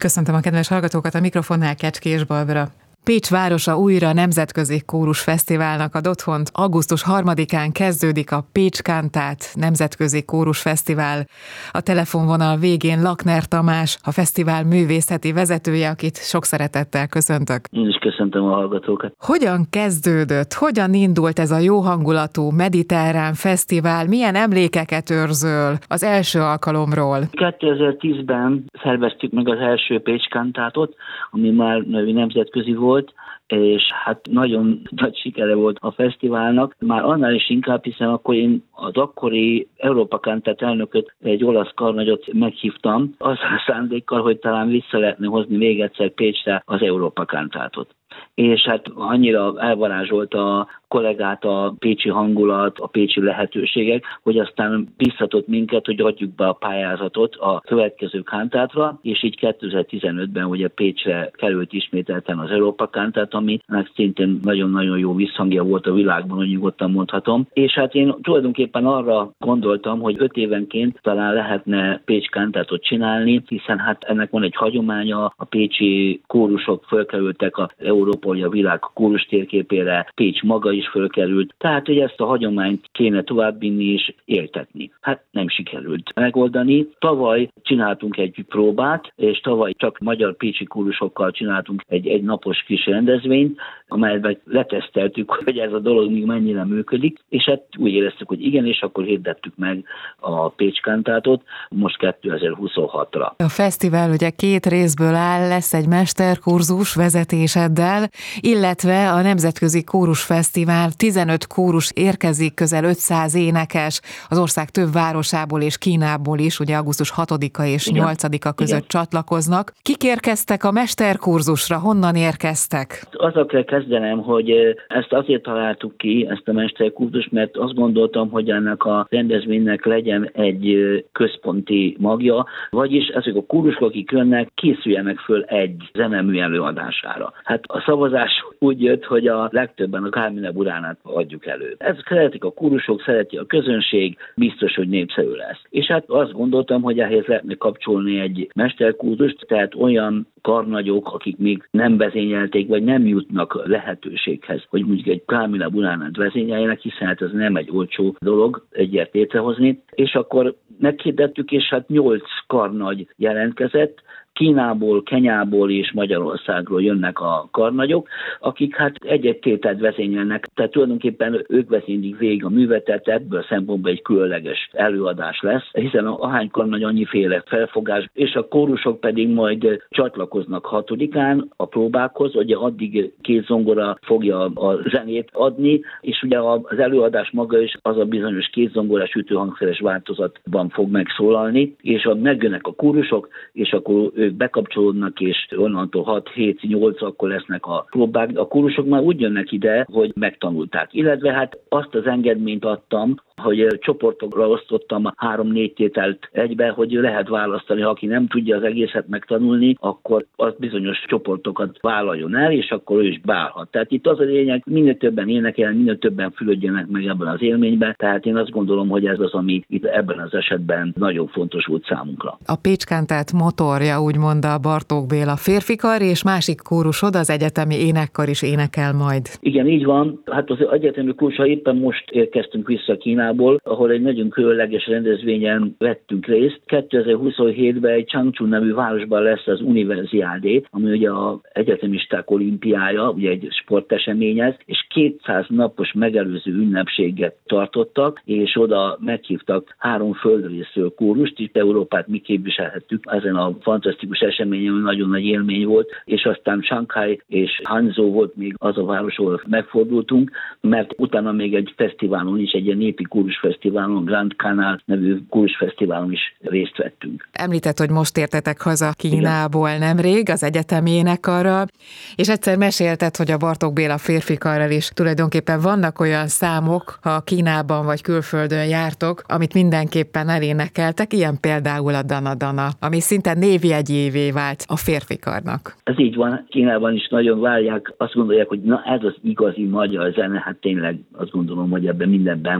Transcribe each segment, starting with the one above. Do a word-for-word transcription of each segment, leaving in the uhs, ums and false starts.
Köszöntöm a kedves hallgatókat, a mikrofonnál Kecskés Barbara. Pécs városa újra nemzetközi kórusfesztiválnak ad otthont. augusztus harmadikán kezdődik a Pécs Kántát nemzetközi kórusfesztivál. A telefonvonal végén Lakner Tamás, a fesztivál művészeti vezetője, akit sok szeretettel köszöntök. Én is köszöntöm a hallgatókat. Hogyan kezdődött, hogyan indult ez a jó hangulatú mediterrán fesztivál? Milyen emlékeket őrzöl az első alkalomról? kétezer-tízben szerveztük meg az első Pécs Kántátot, ami már nemzetközi volt, és hát nagyon nagy sikere volt a fesztiválnak, már annál is inkább, hiszen akkor én az akkori Európa Kántát elnököt, egy olasz karnagyot meghívtam, azzal a szándékkal, hogy talán vissza lehetne hozni még egyszer Pécsre az Európa Kántátot. És hát annyira elvarázsolta a kollégát a pécsi hangulat, a pécsi lehetőségek, hogy aztán biztatott minket, hogy adjuk be a pályázatot a következő kántátra, és így kétezer-tizenötben ugye Pécsre került ismételten az Európa Kántát, aminek szintén nagyon-nagyon jó visszhangja volt a világban, hogy nyugodtan mondhatom. És hát én tulajdonképpen arra gondoltam, hogy öt évenként talán lehetne Pécs Kántátot csinálni, hiszen hát ennek van egy hagyománya, a pécsi kórusok fölkerültek a Európa vagy a világ kórus térképére, Pécs maga is fölkerült, tehát hogy ezt a hagyományt kéne továbbvinni és éltetni. Hát nem sikerült megoldani. Tavaly csináltunk egy próbát, és tavaly csak magyar pécsi kórusokkal csináltunk egy, egy napos kis rendezvényt, amelyben leteszteltük, hogy ez a dolog még mennyire működik, és hát úgy éreztük, hogy igen, és akkor hirdettük meg a Pécs Kántátot most kétezer-huszonhatra. A fesztivál ugye két részből áll, lesz egy mesterkurzus vezetéseddel, illetve a Nemzetközi Kórusfesztivál, tizenöt kórus érkezik, közel ötszáz énekes, az ország több városából és Kínából is, ugye augusztus hatodika és igen. nyolcadika között igen. csatlakoznak. Kik érkeztek a mesterkurzusra, honnan érkeztek? Azzal kell kezdenem, hogy ezt azért találtuk ki, ezt a mesterkurzust, mert azt gondoltam, hogy ennek a rendezvénynek legyen egy központi magja, vagyis ezek a kórusok, akik jönnek, készüljenek föl egy zenemű előadására. Hát a szavazás úgy jött, hogy a legtöbben a Carmine Buránát adjuk elő. Ezt szeretik a kórusok, szereti a közönség, biztos, hogy népszerű lesz. És hát azt gondoltam, hogy ehhez lehetne kapcsolni egy mesterkurzust, tehát olyan karnagyok, akik még nem vezényelték, vagy nem jutnak lehetőséghez, hogy mondjuk egy Carmine Buránát vezényeljenek, hiszen hát ez nem egy olcsó dolog egyért létrehozni. És akkor meghirdettük, és hát nyolc karnagy jelentkezett, Kínából, Kenyából és Magyarországról jönnek a karnagyok, akik hát egy-egy tételt vezényelnek, tehát tulajdonképpen ők vezénylik végig a művet, tehát ebből a szempontból egy különleges előadás lesz, hiszen ahány karnagy annyiféle felfogás, és a kórusok pedig majd csatlakoznak hatodikán a próbákhoz, ugye addig két zongora fogja a zenét adni, és ugye az előadás maga is az a bizonyos két zongorás ütőhangszeres változatban fog megszólalni, és a megjönnek a kórusok, és akkor ők bekapcsolódnak, és onnantól hat hét nyolc akkor lesznek a próbák. A kórusok már úgy jönnek ide, hogy megtanulták. Illetve hát azt az engedményt adtam, hogy csoportokra osztottam három-négy tételt egybe, hogy lehet választani, ha aki nem tudja az egészet megtanulni, akkor az bizonyos csoportokat vállaljon el, és akkor ő is beállhat. Tehát itt az a lényeg, minél többen énekeljen, minél többen fülödjenek meg ebben az élményben, tehát én azt gondolom, hogy ez az, ami itt ebben az esetben nagyon fontos volt számunkra. A Pécs Kántát motorja, úgymond a Bartók Béla férfikar, és másik kórusod, az egyetemi énekkar is énekel majd. Igen, így van. Hát az egyetemi kórusra éppen most érkeztünk vissza Kínából, ahol egy nagyon különleges rendezvényen vettünk részt. kétezer-huszonhétben egy Changchun nevű városban lesz az Universiádé, ami ugye az egyetemisták olimpiája, ugye egy sportesemény ez, és kétszáz napos megelőző ünnepséget tartottak, és oda meghívtak három földrészről kórust, itt Európát mi képviselhettük ezen a fantasztikus eseményen, nagyon nagy élmény volt, és aztán Shanghai és Hangzhou volt még az a város, ahol megfordultunk, mert utána még egy fesztiválon is, egy ilyen népi kórusfesztiválon, Grand Canal nevű kórusfesztiválon is részt vettünk. Említett, hogy most értetek haza Kínából nemrég, az egyetemi énekarral, és egyszer mesélted, hogy a Bartók Béla férfikarral is tulajdonképpen vannak olyan számok, ha Kínában vagy külföldön jártok, amit mindenképpen elénekeltek, ilyen például a Dana Dana, ami szinte névjegyévé vált a férfikarnak. Ez így van, Kínában is nagyon várják, azt gondolják, hogy na ez az igazi magyar zene, hát tényleg azt gondolom, hogy ebben mindenben van, ami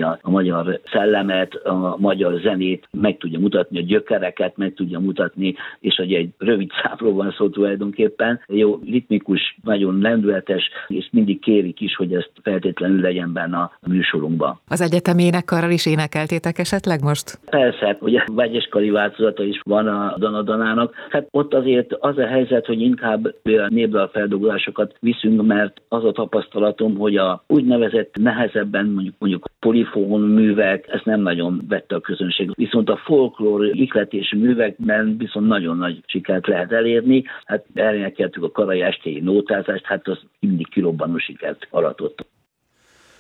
a, a magyar szellemet, a magyar zenét, meg tudja mutatni a gyökereket, meg tudja mutatni, és hogy egy rövid számról van szó tulajdonképpen, jó ritmikus, nagyon lendületes, és mindig kérik is, hogy ezt feltétlenül legyen benne a műsorunkban. Az egyetemi énekkarral is énekeltétek esetleg most? Persze, ugye vegyeskari változata is van a Danadanának. Hát ott azért az a helyzet, hogy inkább népdalfeldolgozásokat viszünk, mert az a tapasztalatom, hogy a úgynevezett nehezebben mondjuk, mondjuk polifón művek, ezt nem nagyon vette a közönség. Viszont a folklór ihletési művekben viszont nagyon nagy sikert lehet elérni. Hát elénekeltük a Karai estéi nótázást, hát az mindig kirobbanó sikert aratott.